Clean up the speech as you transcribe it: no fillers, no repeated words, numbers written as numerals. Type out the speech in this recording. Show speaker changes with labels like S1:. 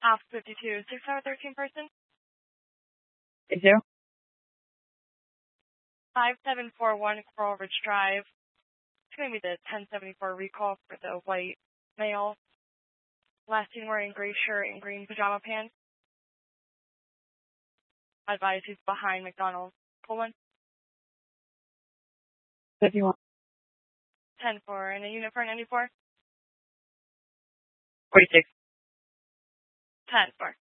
S1: Off 52, 613 person.
S2: 80.
S1: 5741 Coral Ridge Drive. It's going to be the 1074 recall for the white male. Last seen wearing gray shirt and green pajama pants. Advise he's behind McDonald's. Colon.
S2: 51.
S1: 10-4. And a unit for 94?
S2: 46.
S1: 10-4.